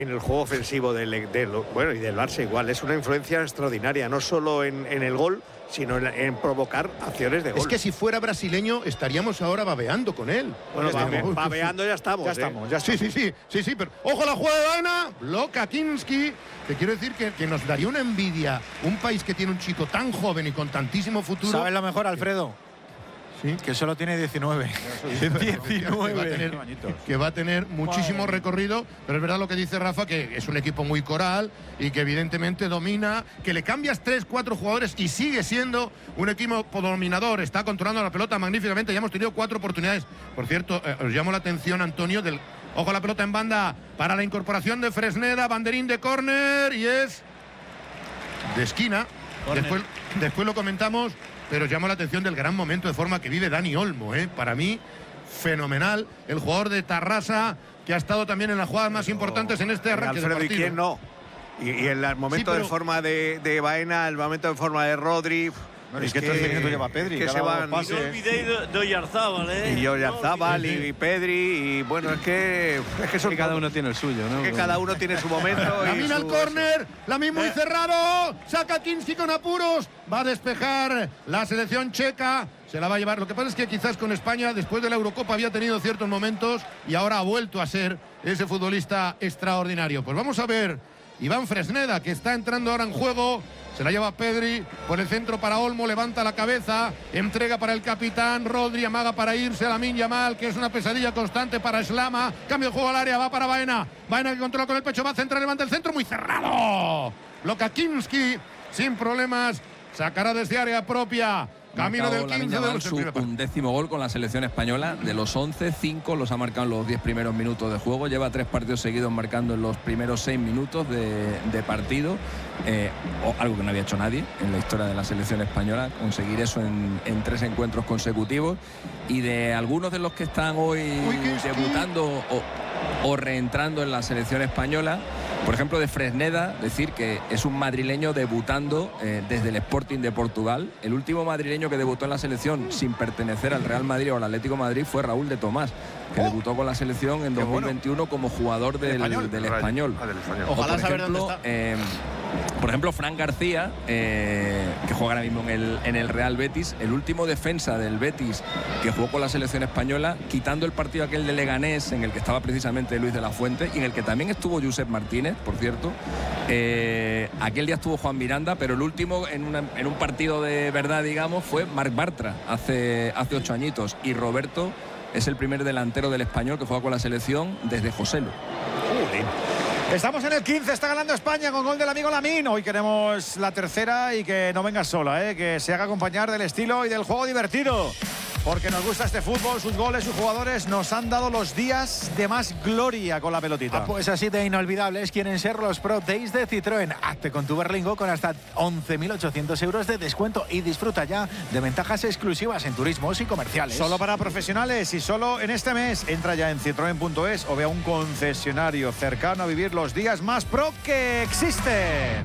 En el juego ofensivo del y del Barça igual, es una influencia extraordinaria, no solo en el gol, sino en provocar acciones de gol. Es que si fuera brasileño estaríamos ahora babeando con él. Bueno, babeando ya estamos. Sí, pero ojo la jugada de Baena, bloca Kinski, que quiero decir que nos daría una envidia un país que tiene un chico tan joven y con tantísimo futuro. ¿Sabes lo mejor, Alfredo? Sí. Que solo tiene 19. 19. Que va a tener muchísimo recorrido, pero es verdad lo que dice Rafa, que es un equipo muy coral y que evidentemente domina, que le cambias 3-4 jugadores y sigue siendo un equipo dominador, está controlando la pelota magníficamente, ya hemos tenido 4 oportunidades. Por cierto, os llamo la atención, Antonio, del ojo a la pelota en banda para la incorporación de Fresneda, banderín de córner y es de esquina. Después lo comentamos. Pero llama la atención del gran momento de forma que vive Dani Olmo, para mí fenomenal, el jugador de Tarrasa que ha estado también en las jugadas más importantes en este arranque del partido. ¿Y quién no? Y el momento de forma de Baena, el momento de forma de Rodri. Bueno, es que 13 minutos lleva Pedri. Que se van. No olvidéis de Oyarzábal, Y Oyarzábal y Pedri. Y bueno, es que son. Que cada uno tiene el suyo, ¿no? Que cada uno tiene su momento. Camina al córner, la mismo y cerrado. Saca Kinski con apuros. Va a despejar la selección checa. Se la va a llevar. Lo que pasa es que quizás con España, después de la Eurocopa, había tenido ciertos momentos y ahora ha vuelto a ser ese futbolista extraordinario. Pues vamos a ver. Iván Fresneda, que está entrando ahora en juego. Se la lleva Pedri por el centro para Olmo, levanta la cabeza, entrega para el capitán, Rodri amaga para irse a Lamine Yamal, que es una pesadilla constante para Slama, cambio de juego al área, va para Baena, Baena que controla con el pecho, va a centrar, levanta el centro, muy cerrado, bloca Kinski, sin problemas, sacará desde área propia. Camino del 15 de su 11º gol con la selección española. De los 11, 5 los ha marcado en los 10 primeros minutos de juego. Lleva 3 partidos seguidos marcando en los primeros 6 minutos de partido. Algo que no había hecho nadie en la historia de la selección española, conseguir eso en 3 encuentros consecutivos. Y de algunos de los que están hoy debutando o reentrando en la selección española, por ejemplo, de Fresneda, decir que es un madrileño debutando desde el Sporting de Portugal. El último madrileño que debutó en la selección sin pertenecer al Real Madrid o al Atlético de Madrid fue Raúl de Tomás, que debutó con la selección en 2021 como jugador del Español. Ojalá saber dónde está. Por ejemplo, Fran García, que juega ahora mismo en el Real Betis, el último defensa del Betis que jugó con la selección española, quitando el partido aquel de Leganés, en el que estaba precisamente Luis de la Fuente, y en el que también estuvo Josep Martínez, por cierto. Aquel día estuvo Juan Miranda, pero el último en un partido de verdad, digamos, fue Marc Bartra, hace 8 añitos. Y Roberto es el primer delantero del Español que juega con la selección desde Joselu. Estamos en el 15, está ganando España con gol del amigo Lamine. Hoy queremos la tercera y que no venga sola, que se haga acompañar del estilo y del juego divertido. Porque nos gusta este fútbol, sus goles, sus jugadores nos han dado los días de más gloria con la pelotita. Pues así de inolvidables quieren ser los Pro Days de Citroën. Hazte con tu Berlingo con hasta 11.800 euros de descuento y disfruta ya de ventajas exclusivas en turismos y comerciales. Solo para profesionales y solo en este mes. Entra ya en citroen.es o ve a un concesionario cercano a vivir los días más pro que existen.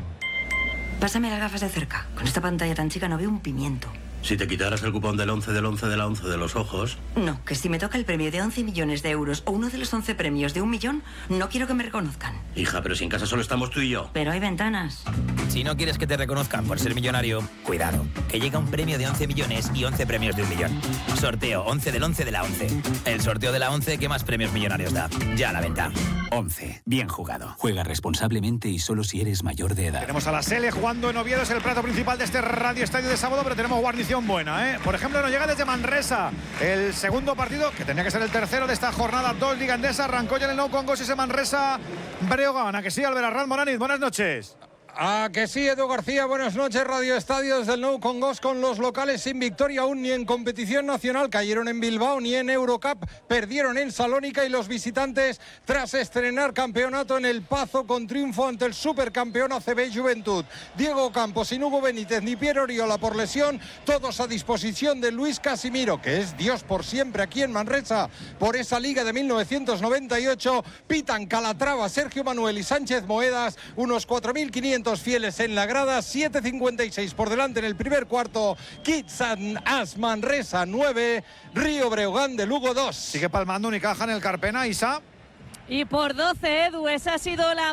Pásame las gafas de cerca. Con esta pantalla tan chica no veo un pimiento. Si te quitaras el cupón del 11 del 11 de la 11 de los ojos... No, que si me toca el premio de 11 millones de euros o uno de los 11 premios de 1 millón, no quiero que me reconozcan. Hija, pero si en casa solo estamos tú y yo. Pero hay ventanas. Si no quieres que te reconozcan por ser millonario, cuidado, que llega un premio de 11 millones y 11 premios de 1 millón. Sorteo 11 del 11 de la 11. El sorteo de la 11 que más premios millonarios da. Ya a la venta. 11. Bien jugado. Juega responsablemente y solo si eres mayor de edad. Tenemos a la Sele jugando en Oviedo, es el plato principal de este Radio Estadio de sábado, pero tenemos guarnición buena, Por ejemplo, nos llega desde Manresa el segundo partido, que tenía que ser el tercero de esta jornada 2 Liga Endesa. Arrancó ya en el Nou Congost ese Manresa Breogán. ¿A que sí, Albert Arranz Moraniz? Buenas noches. Ah, que sí, Edu García, buenas noches. Radio Estadio desde el Nou Congost con los locales sin victoria aún ni en competición nacional. Cayeron en Bilbao ni en Eurocup, perdieron en Salónica y los visitantes tras estrenar campeonato en El Pazo con triunfo ante el supercampeón ACB Juventud. Diego Campos, sin Hugo Benítez ni Piero Oriola por lesión, todos a disposición de Luis Casimiro, que es Dios por siempre aquí en Manresa por esa liga de 1998. Pitan Calatrava, Sergio Manuel y Sánchez Moedas, unos 4.500 fieles en la grada. 7:56 por delante en el primer cuarto. Kids As Manresa 9, Río Breogán de Lugo 2. Sigue palmando Unicaja en el Carpena, Isa. Y por 12, Edu, esa ha sido la